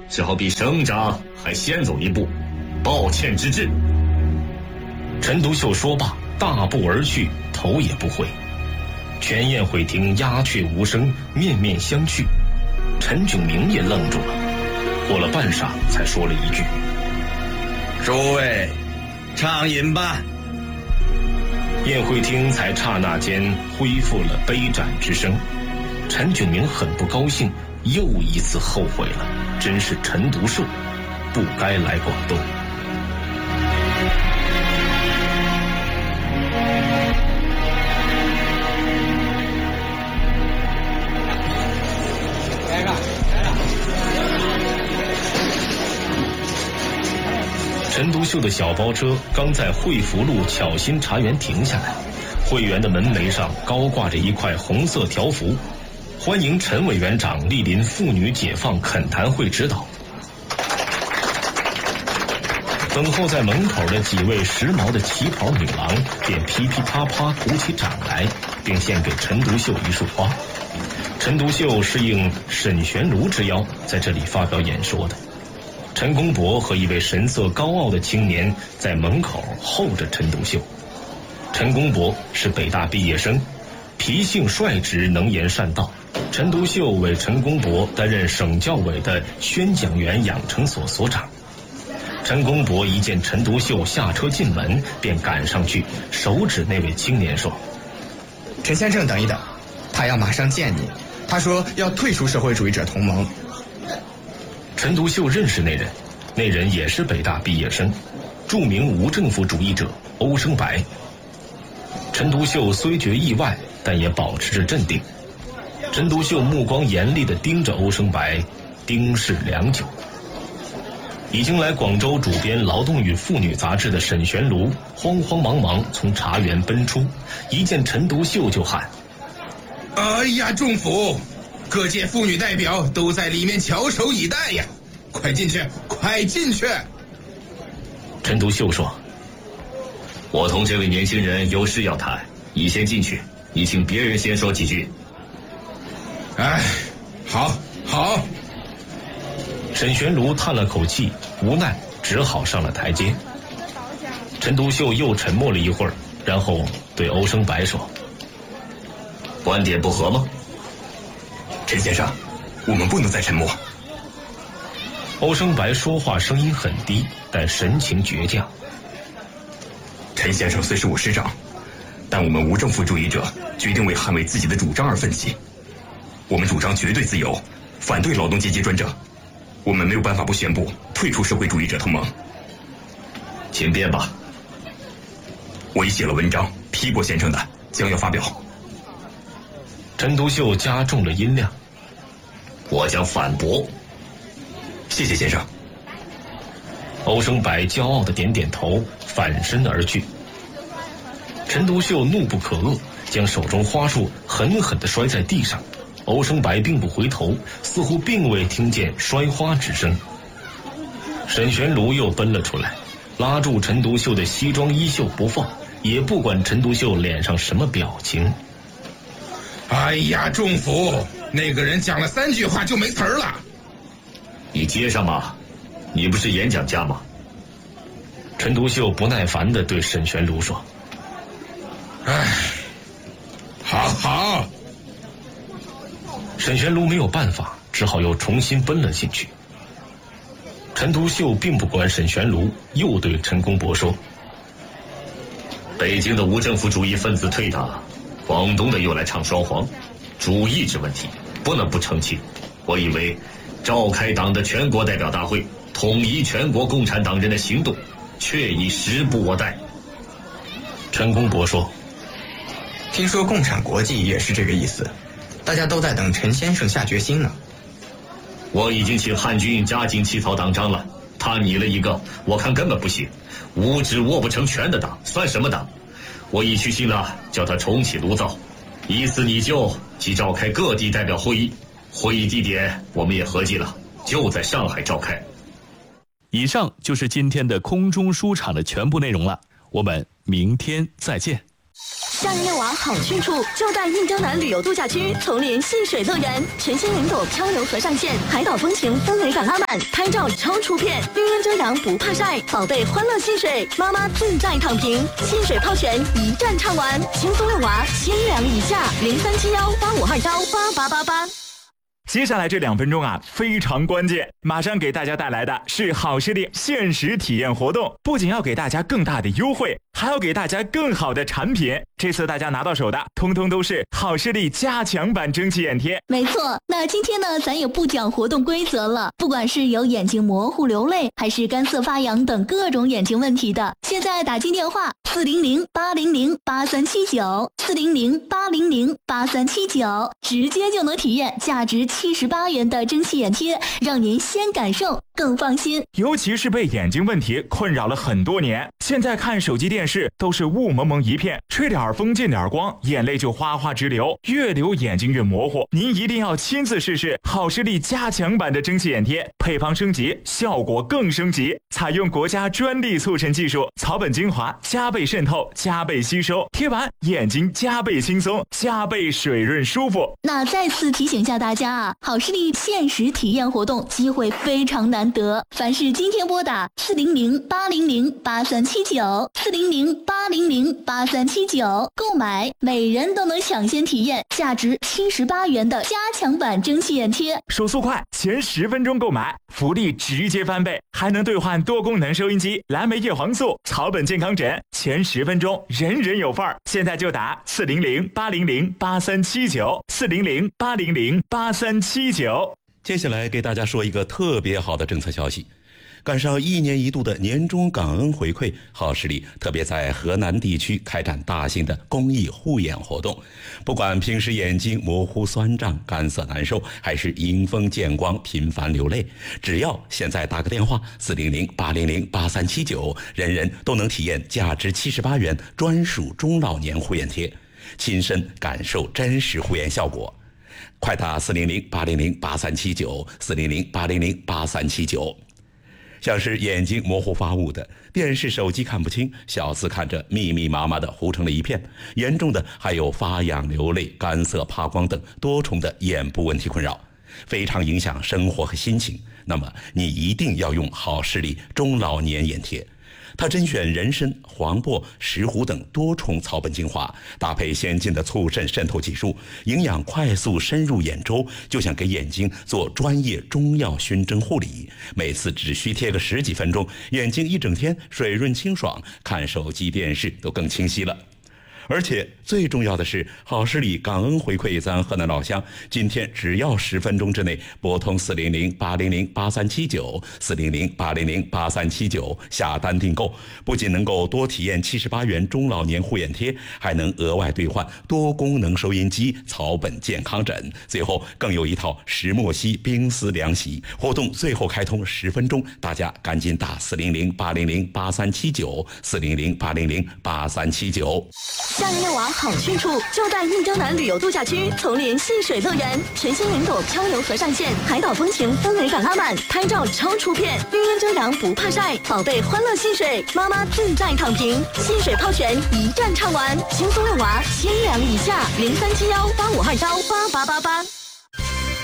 只好比省长还先走一步，抱歉之至。 陈独秀说罢，大步而去，头也不回。全宴会厅鸦雀无声，面面相觑。陈炯明也愣住了，过了半晌才说了一句： 诸位畅饮吧。 宴会厅才刹那间恢复了杯盏之声。陈炯明很不高兴，又一次后悔了，真是陈独秀不该来广东。陈独秀的小包车刚在惠福路巧心茶园停下来，会员的门楣上高挂着一块红色条幅，欢迎陈委员长莅临妇女解放恳谈会指导。等候在门口的几位时髦的旗袍女郎便噼噼啪啪鼓起掌来，并献给陈独秀一束花。陈独秀是应沈玄儒之邀在这里发表演说的。陈公博和一位神色高傲的青年在门口候着陈独秀。陈公博是北大毕业生，脾性率直，能言善道。陈独秀为陈公博担任省教委的宣讲员养成所所长。陈公博一见陈独秀下车进门，便赶上去，手指那位青年说： 陈先生等一等，他要马上见你，他说要退出社会主义者同盟。 陈独秀认识那人，那人也是北大毕业生，著名无政府主义者欧生白。陈独秀虽觉意外，但也保持着镇定。陈独秀目光严厉地盯着欧生白，盯视良久。已经来广州主编《劳动与妇女》杂志的沈玄儒慌慌忙忙从茶园奔出，一见陈独秀就喊： 哎呀，众府，各界妇女代表都在里面翘首以待呀，快进去，快进去！ 陈独秀说： 我同这位年轻人有事要谈，你先进去，你请别人先说几句。 哎，好。 沈玄儒叹了口气，无奈只好上了台阶。陈独秀又沉默了一会儿，然后对欧生白说： 观点不合吗？ 陈先生，我们不能再沉默。 欧生白说话声音很低，但神情倔强。 陈先生虽是我师长，但我们无政府主义者决定为捍卫自己的主张而奋起。我们主张绝对自由，反对劳动阶级专政。我们没有办法不宣布退出社会主义者同盟。 请便吧。 我已写了文章批驳先生的，将要发表。 陈独秀加重了音量： 我将反驳。 谢谢先生。 欧生白骄傲地点点头，反身而去。陈独秀怒不可遏，将手中花束狠狠地摔在地上。欧生白并不回头，似乎并未听见摔花之声。沈玄儒又奔了出来，拉住陈独秀的西装衣袖不放，也不管陈独秀脸上什么表情。 哎呀，众府，那个人讲了3句话就没词儿了。 你接上嘛，你不是演讲家吗？ 陈独秀不耐烦地对沈玄儒说： 哎，好。 沈玄儒没有办法，只好又重新奔了进去。陈独秀并不管沈玄儒，又对陈公博说： 北京的无政府主义分子退党，广东的又来唱双簧，主义之问题不能不澄清。我以为召开党的全国代表大会，统一全国共产党人的行动，确已时不我待。 陈公博说： 听说共产国际也是这个意思，大家都在等陈先生下决心呢。 我已经请汉军加紧起草党章了，他拟了一个我看根本不行，无知握不成拳的党，算什么党？我已去信了，叫他重启炉灶，以此拟就，即召开各地代表会议。会议地点我们也合计了，就在上海召开。 以上就是今天的空中书场的全部内容了，我们明天再见。 夏日遛娃好去处就在印洲南旅游度假区丛林戏水乐园，全新云朵漂流河上线，海岛风情氛围感拉满，拍照超出片，绿荫遮阳不怕晒，宝贝欢乐戏水，妈妈自在躺平，戏水泡泉一站唱完，轻松遛娃，1000两以下，037185218888。 接下来这2分钟啊，非常关键，马上给大家带来的是好视力限时体验活动，不仅要给大家更大的优惠，还要给大家更好的产品。这次大家拿到手的，通通都是好视力加强版蒸汽眼贴。 没错，那今天呢，咱也不讲活动规则了。不管是有眼睛模糊流泪，还是干涩发痒等各种眼睛问题的，现在打进电话400-800-8379，400-800-8379，直接就能体验价值78元的蒸汽眼贴，让您先感受更放心。 尤其是被眼睛问题困扰了很多年，现在看手机电视都是雾蒙蒙一片，吹点风进点光，眼泪就哗哗直流，越流眼睛越模糊。您一定要亲自试试好视力加强版的蒸汽眼贴，配方升级，效果更升级，采用国家专利促成技术，草本精华加倍渗透，加倍吸收，贴完眼睛加倍轻松，加倍水润舒服。 那再次提醒下大家啊，好视力限时体验活动机会非常难得，凡是今天拨打400-800-8379，400-800-8379购买，每人都能抢先体验价值78元的加强版蒸汽眼贴。 手速快，前10分钟购买，福利直接翻倍，还能兑换多功能收音机、蓝莓叶黄素、草本健康枕，前10分钟人人有份儿。现在就打400-800-8379，400-800-8379。 接下来给大家说一个特别好的政策消息，赶上1年1度的年终感恩回馈，好视力特别在河南地区开展大型的公益护眼活动。不管平时眼睛模糊酸胀、干涩难受，还是迎风见光频繁流泪，只要现在打个电话400-800-8379，人人都能体验价值78元专属中老年护眼贴，亲身感受真实护眼效果。快打400-800-8379，400-800-8379。像是眼睛模糊发雾的，电视手机看不清，小字看着密密麻麻的糊成了一片，严重的还有发痒流泪、干涩怕光等多重的眼部问题困扰，非常影响生活和心情。那么你一定要用好视力中老年眼贴，它甄选人参、黄柏、石斛等多重草本精华，搭配先进的促渗渗透技术，营养快速深入眼周，就像给眼睛做专业中药熏蒸护理。每次只需贴个10几分钟，眼睛一整天水润清爽，看手机电视都更清晰了。而且最重要的是，好视力感恩回馈咱河南老乡，今天只要10分钟之内拨通400-800-8379， 400-800-8379下单订购，不仅能够多体验78元中老年护眼贴，还能额外兑换多功能收音机、草本健康枕，最后更有一套石墨烯冰丝凉席。活动最后开通10分钟，大家赶紧打400-800-8379， 400-800-8379。 夏日遛娃好去处就在印洲南旅游度假区丛林戏水乐园，全新云朵漂流河上线，海岛风情氛围感拉满，拍照超出片，绿荫遮阳不怕晒，宝贝欢乐戏水，妈妈自在躺平，戏水泡泉一站唱完，轻松遛娃，1000两以下，037185218888。